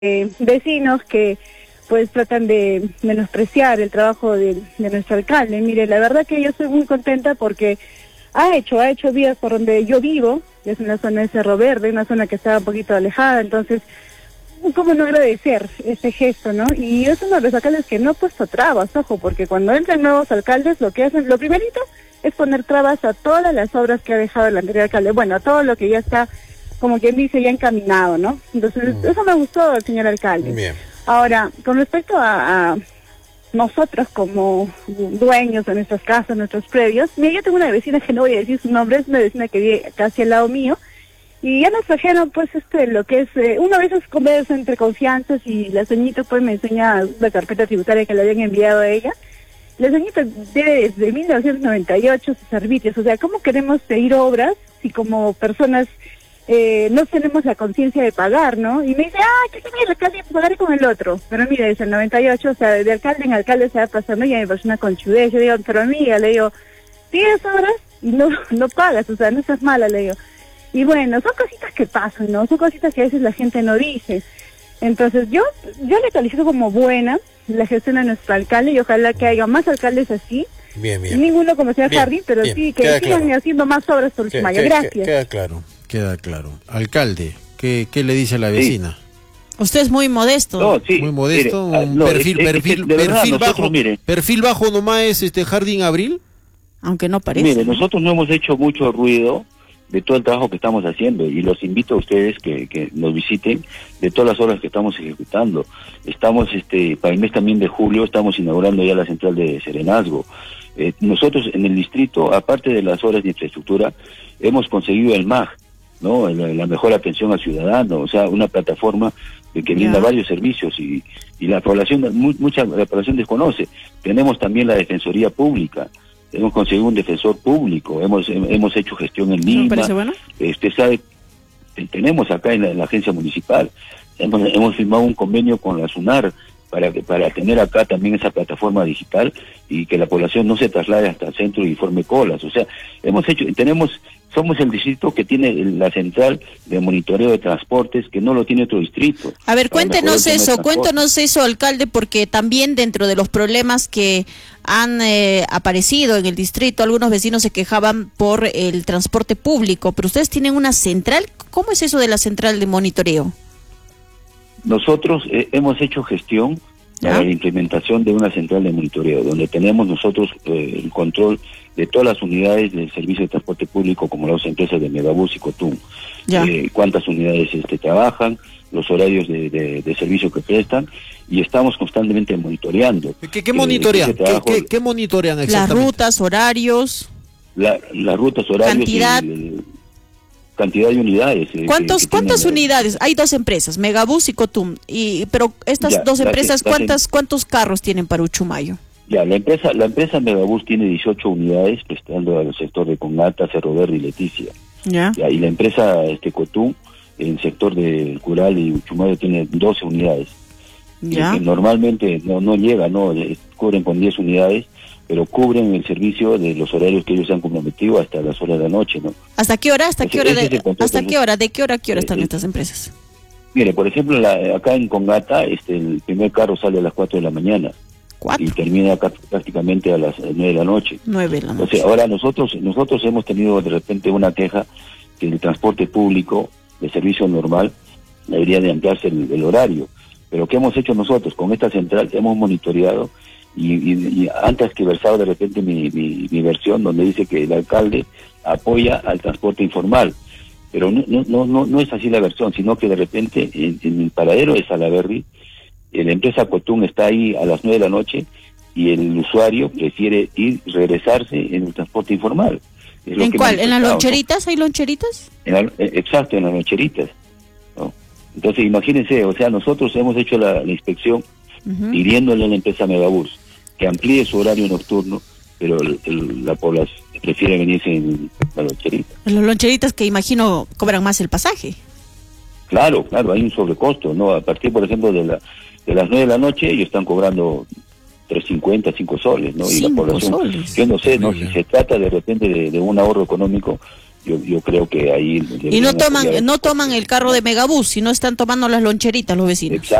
vecinos que pues tratan de menospreciar el trabajo de nuestro alcalde. Mire, la verdad que yo estoy muy contenta porque ha hecho vías por donde yo vivo, que es una zona de Cerro Verde, una zona que estaba un poquito alejada, entonces, ¿cómo no agradecer ese gesto, no? Y es uno de los alcaldes que no ha puesto trabas, ojo, porque cuando entran nuevos alcaldes, lo que hacen, lo primerito es poner trabas a todas las obras que ha dejado el anterior alcalde, bueno, a todo lo que ya está, como quien dice, ya encaminado, ¿no? Entonces, eso me gustó del señor alcalde. Bien. Ahora, con respecto a nosotros como dueños de nuestras casas, nuestros predios, mira, yo tengo una vecina que no voy a decir su nombre, es una vecina que vive casi al lado mío, y ya nos trajeron pues lo que es, uno a veces conversa entre confianzas y la señorita pues me enseña la carpeta tributaria que le habían enviado a ella. La señorita debe desde 1998 sus servicios, o sea, ¿cómo queremos seguir obras si como personas no tenemos la conciencia de pagar, ¿no? Y me dice, que tiene el alcalde, pagaré con el otro. Pero mira, desde el 98, o sea, de alcalde en alcalde se va pasando y a mi persona con chudez. Yo digo, pero amiga, le digo, tienes horas y no pagas, o sea, no estás mala, le digo. Y bueno, son cositas que pasan, ¿no? Son cositas que a veces la gente no dice. Entonces, yo le califico como buena la gestión de nuestro alcalde y ojalá que haya más alcaldes así. Bien. Ninguno como señor Jardín, pero bien. sí que sigan haciendo más obras por Uchumayo. Gracias. Queda claro. Alcalde, ¿qué le dice a la vecina? Usted es muy modesto. No, sí, muy modesto, mire, un no, perfil bajo. Mire, Perfil bajo nomás es Jardín Abril. Aunque no parece. Mire, nosotros no hemos hecho mucho ruido de todo el trabajo que estamos haciendo y los invito a ustedes que nos visiten de todas las obras que estamos ejecutando. Estamos, para el mes también de julio, estamos inaugurando ya la central de Serenazgo. Nosotros en el distrito, aparte de las obras de infraestructura, hemos conseguido el MAG, ¿no? La mejor atención al ciudadano, o sea, una plataforma que brinda varios servicios y la población, la población desconoce. Tenemos también la Defensoría Pública, hemos conseguido un defensor público, hemos hecho gestión en Lima. ¿Me parece bueno? Usted sabe, tenemos acá en la agencia municipal, hemos firmado un convenio con la SUNAR para tener acá también esa plataforma digital y que la población no se traslade hasta el centro y forme colas. O sea, somos el distrito que tiene la central de monitoreo de transportes, que no lo tiene otro distrito. A ver, cuéntenos eso, alcalde, porque también dentro de los problemas que han aparecido en el distrito, algunos vecinos se quejaban por el transporte público, pero ustedes tienen una central. ¿Cómo es eso de la central de monitoreo? Nosotros hemos hecho gestión para la implementación de una central de monitoreo, donde tenemos nosotros el control de todas las unidades del servicio de transporte público, como las empresas de Megabús y Cotún. Cuántas unidades trabajan, los horarios de servicio que prestan, y estamos constantemente monitoreando. ¿Qué monitorean? ¿Qué monitorean exactamente? Las rutas, horarios. Las rutas, horarios. Cantidad de unidades. ¿Cuántas unidades? Hay dos empresas, Megabús y Cotún. Pero estas dos empresas, ¿cuántos carros tienen para Uchumayo? Ya, la empresa Megabús tiene 18 unidades prestando al sector de Congata, Cerro Verde y Leticia. Y la empresa Cotún, en el sector de Cural y Uchumayo, tiene 12 unidades. Que normalmente no llega, cubren con 10 unidades, pero cubren el servicio de los horarios que ellos han comprometido hasta las horas de la noche, ¿no? ¿Hasta qué hora? ¿De qué hora a qué hora están estas empresas? Mire, por ejemplo, acá en Congata, el primer carro sale a las 4 de la mañana. ¿4? Y termina acá prácticamente a las 9 de la noche. 9 de la noche. O sea, ahora nosotros hemos tenido de repente una queja que el transporte público de servicio normal debería de ampliarse el horario. Pero ¿qué hemos hecho nosotros? Con esta central hemos monitoreado y antes que versado de repente mi versión donde dice que el alcalde apoya al transporte informal, pero no es así la versión, sino que de repente en el paradero de Salaberry la empresa Cotún está ahí a las 9 de la noche y el usuario prefiere regresarse en el transporte informal. ¿En cuál? ¿En las loncheritas? ¿Hay loncheritas? Exacto, en las loncheritas, ¿no? Entonces imagínense, o sea, nosotros hemos hecho la inspección pidiéndole a la empresa Megabús que amplíe su horario nocturno, pero la población prefiere venirse en la loncherita. Los loncheritas que imagino cobran más el pasaje. Claro, hay un sobrecosto, ¿no? A partir, por ejemplo, de las 9 de la noche ellos están cobrando 3.50, 5 soles, ¿no? Y la población, yo no sé, ¿no? Si se trata de repente de un ahorro económico, Yo creo que ahí... Y no toman el carro de Megabús, sino están tomando las loncheritas los vecinos.